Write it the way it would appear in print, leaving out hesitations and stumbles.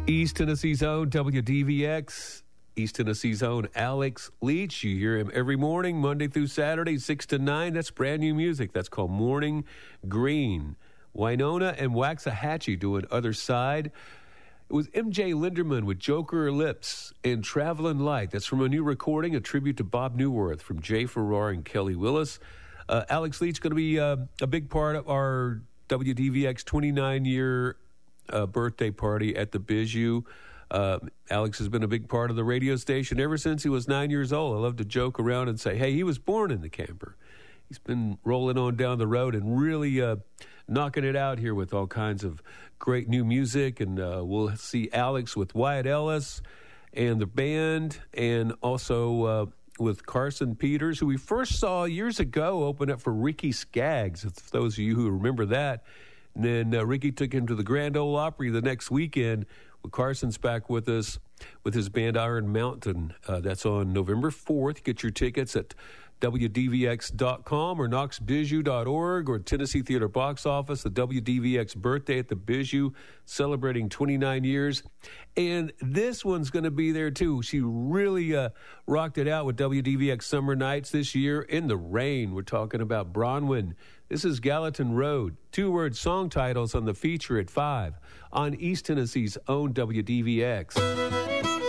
East Tennessee's own WDVX, East Tennessee's own Alex Leach. You hear him every morning, Monday through Saturday, 6 to 9. That's brand new music. That's called Morning Green. Winona and Waxahachie doing Other Side. It was MJ Linderman with Joker Lips and Traveling Light. That's from a new recording, a tribute to Bob Newworth from Jay Farrar and Kelly Willis. Alex Leach going to be a big part of our WDVX 29-year birthday party at the Bijou. Alex has been a big part of the radio station ever since he was 9 years old. I love to joke around and say, hey, he was born in the camper. He's been rolling on down the road and really knocking it out here with all kinds of great new music. And we'll see Alex with Wyatt Ellis and the band, and also with Carson Peters, who we first saw years ago open up for Ricky Skaggs, for those of you who remember that. And then Ricky took him to the Grand Ole Opry the next weekend. Well, Carson's back with us with his band Iron Mountain. That's on November 4th. Get your tickets at WDVX.com or knoxbijou.org or Tennessee Theater Box Office. The WDVX birthday at the Bijou, celebrating 29 years. And this one's going to be there, too. She really rocked it out with WDVX Summer Nights this year in the rain. We're talking about Bronwyn. This is Gallatin Road. Two-word song titles on the feature at 5 on East Tennessee's own WDVX.